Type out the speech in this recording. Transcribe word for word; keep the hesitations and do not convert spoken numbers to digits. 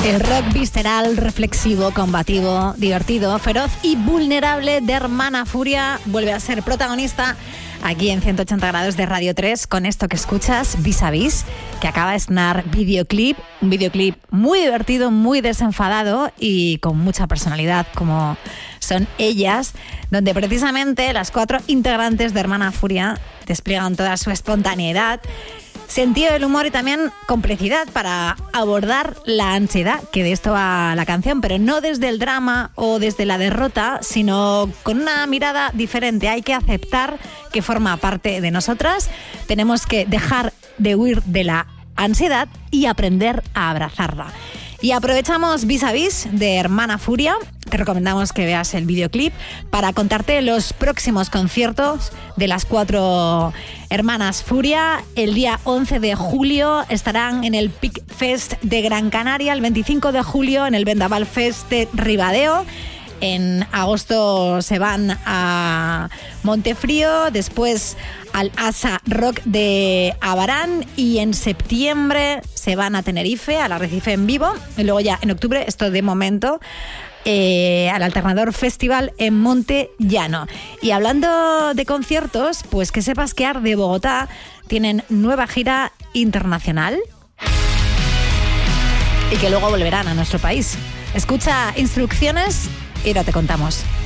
El rock visceral, reflexivo, combativo, divertido, feroz y vulnerable de Hermana Furia vuelve a ser protagonista aquí en ciento ochenta grados de Radio tres con esto que escuchas, Vis a Vis, que acaba de estrenar videoclip, un videoclip muy divertido, muy desenfadado y con mucha personalidad como son ellas, donde precisamente las cuatro integrantes de Hermana Furia despliegan toda su espontaneidad, sentido del humor y también complicidad para abordar la ansiedad, que de esto va la canción, pero no desde el drama o desde la derrota, sino con una mirada diferente. Hay que aceptar que forma parte de nosotras, tenemos que dejar de huir de la ansiedad y aprender a abrazarla. Y aprovechamos Vis a Vis de Hermana Furia. Te recomendamos que veas el videoclip para contarte los próximos conciertos de las cuatro hermanas Furia. El día once de julio estarán en el Peak Fest de Gran Canaria, el veinticinco de julio en el Vendaval Fest de Ribadeo. En agosto se van a Montefrío, después al Asa Rock de Abarán y en septiembre se van a Tenerife, al Arrecife en vivo. Y luego ya en octubre, esto de momento, eh, al Alternador Festival en Monte Llano. Y hablando de conciertos, pues que sepas que Art de Bogotá tienen nueva gira internacional y que luego volverán a nuestro país. Escucha Instrucciones y ahora te contamos.